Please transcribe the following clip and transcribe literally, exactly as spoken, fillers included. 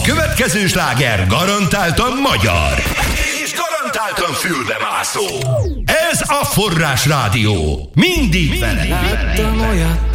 következő sláger garantáltan magyar. És garantáltan fülbemászó. Ez a Forrás Rádió. Mindig veled. Láttam olyat,